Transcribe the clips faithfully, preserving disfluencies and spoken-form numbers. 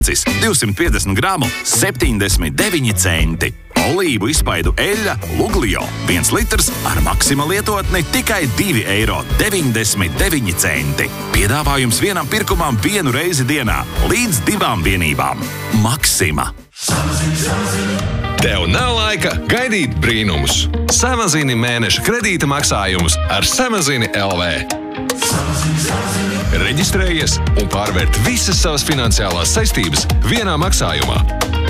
divsimt piecdesmit gramu, septiņdesmit deviņi centi. Olīvu izspaidu eļļa Luglio viens litrs ar Maxima lietotni tikai divi eiro deviņdesmit deviņi centi. Piedāvājums vienam pirkumam vienu reizi dienā līdz divām vienībām. Maxima. Tev nav laika gaidīt brīnumus. Samazini mēneša kredīta maksājumus ar Samazini L V. Reģistrējies un pārvērt visas savas finansiālās saistības vienā maksājumā.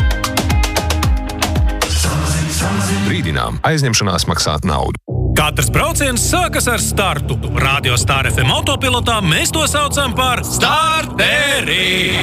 Brīdinām, aizņemšanās maksāt naudu. Katrs brauciens sākas ar startu. Radio Star F M autopilotā mēs to saucam par starteri.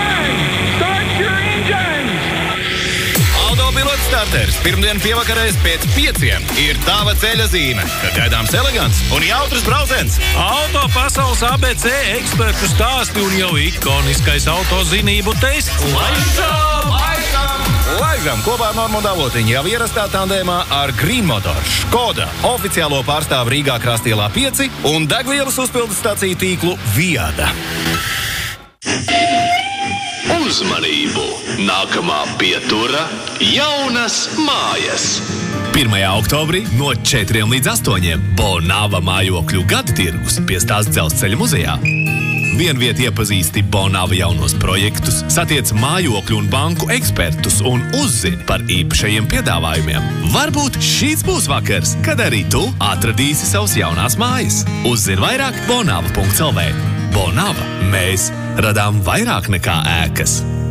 Autopilots starters pirmdien pievakarēs pēc pieciem ir tava ceļa zīme, kad gaidāms elegants un jautrs brauciens. Auto pasaules A B C ekspertu stāsti un jau ikoniskais autozinību tests. Laižam! Laižam! Laižam kopā ar Normundu Avotiņu jau ierastā tandēmā ar Green Motors, Škoda, oficiālo pārstāvu Rīgā Krastielā pieci un degvielas uzpildes staciju tīklu Viada. Uzmanību! Nākamā pietura – jaunas mājas. pirmajā oktobrī no četriem līdz astoņiem Bonava mājokļu gada tirgus pie Stāsts dzelzceļa muzejā. Vienviet iepazīsti Bonava jaunos projektus, satiec mājokļu un banku ekspertus un uzzini par īpašajiem piedāvājumiem. Varbūt šīs būs vakars, kad arī tu atradīsi savas jaunās mājas. Uzzini vairāk bonava punkts l v. Bonava. Mēs radām vairāk nekā ēkas.